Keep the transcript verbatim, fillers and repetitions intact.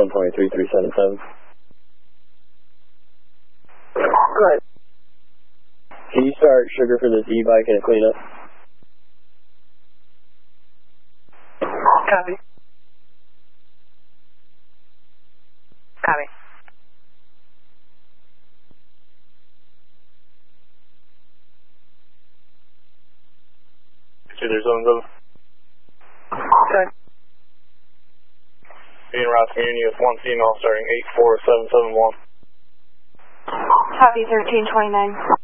one twenty-three, three seventy-seven. Go ahead. Can you start sugar for this e-bike and a cleanup? Copy. Copy. There's zones of Okay. being Rouse Community with one female starting eight four seven seven one. Copy thirteen twenty-nine.